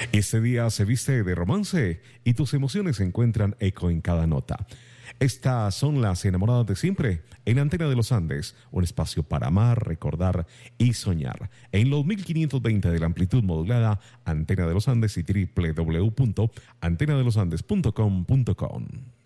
Este día se viste de romance y tus emociones encuentran eco en cada nota. Estas son las enamoradas de siempre en Antena de los Andes, un espacio para amar, recordar y soñar. En los 1520 de la amplitud modulada, Antena de los Andes y www.antenadelosandes.com.com.